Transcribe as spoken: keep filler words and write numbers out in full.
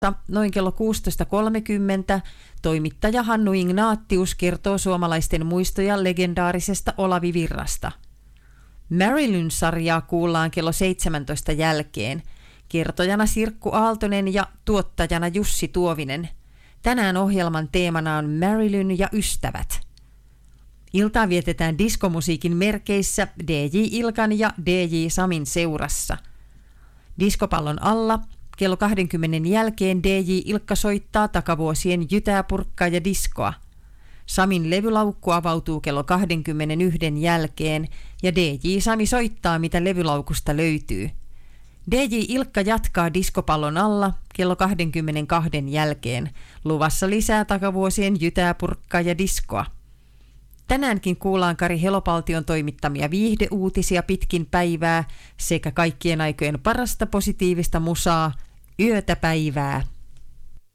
Noin kello kuusitoista kolmekymmentä toimittaja Hannu Ignatius kertoo suomalaisten muistoja legendaarisesta Olavi Virrasta. Marilyn-sarjaa kuullaan kello seitsemäntoista jälkeen. Kertojana Sirkku Aaltonen ja tuottajana Jussi Tuovinen. Tänään ohjelman teemana on Marilyn ja ystävät. Iltaa vietetään diskomusiikin merkeissä D J Ilkan ja D J Samin seurassa. Diskopallon alla kello kaksikymmentä jälkeen D J Ilkka soittaa takavuosien jytääpurkkaa ja diskoa. Samin levylaukku avautuu kello kaksikymmentäyksi jälkeen ja D J Sami soittaa, mitä levylaukusta löytyy. D J Ilkka jatkaa diskopallon alla kello kaksikymmentäkaksi jälkeen. Luvassa lisää takavuosien jytääpurkkaa ja diskoa. Tänäänkin kuullaan Kari Helopaltion toimittamia viihdeuutisia pitkin päivää sekä kaikkien aikojen parasta positiivista musaa, yötä päivää.